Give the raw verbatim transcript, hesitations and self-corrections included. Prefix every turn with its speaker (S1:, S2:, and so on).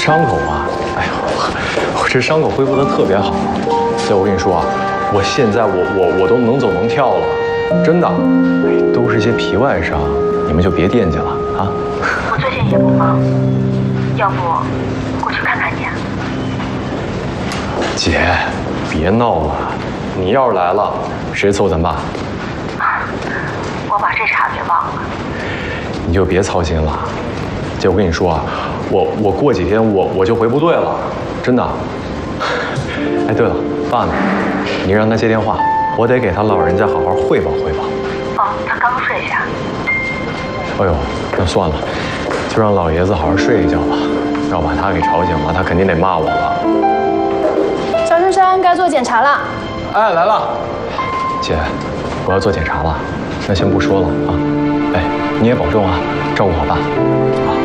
S1: 伤口啊，哎呦，我我这伤口恢复的特别好。所以我跟你说啊，我现在我我我都能走能跳了，真的。哎，都是些皮外伤，你们就别惦记了啊。
S2: 我最近也不忙，要不过去看看你啊？
S1: 姐，别闹了，你要是来了，谁凑咱爸？
S2: 我把这茬给忘了。
S1: 你就别操心了。姐，我跟你说啊，我我过几天我我就回部队了，真的。哎，对了，爸呢？你让他接电话，我得给他老人家好好汇报汇报。
S2: 哦，他刚睡下。
S1: 哎呦，那算了，就让老爷子好好睡一觉吧，要把他给吵醒了，他肯定得骂我了。
S3: 小珊珊该做检查了。
S1: 哎，来了。姐，我要做检查了，那先不说了啊。哎，你也保重啊，照顾好爸。啊。